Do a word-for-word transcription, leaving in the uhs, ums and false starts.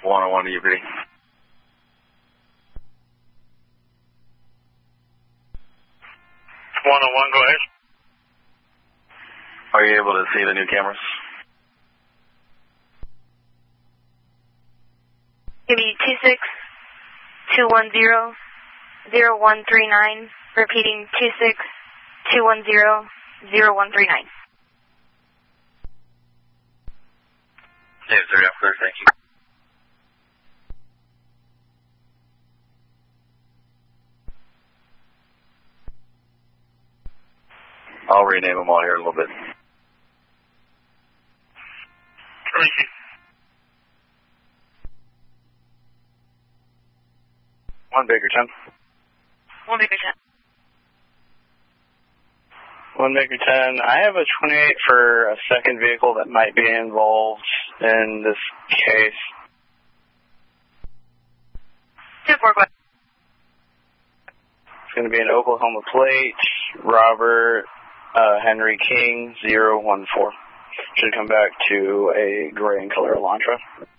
one oh one U B. one oh one, go ahead. Are you able to see the new cameras? Give me two six two one zero zero one three nine. Repeating two six two one zero zero one three nine. Yes, sir. Yeah, clear. Thank you. I'll rename them all here in a little bit. Thank you. One Baker ten. One Baker ten. One Baker ten. I have a twenty-eight for a second vehicle that might be involved in this case. Two four, go ahead. It's going to be an Oklahoma plate, Robert uh, Henry King, zero one four. Should come back to a gray and color Elantra.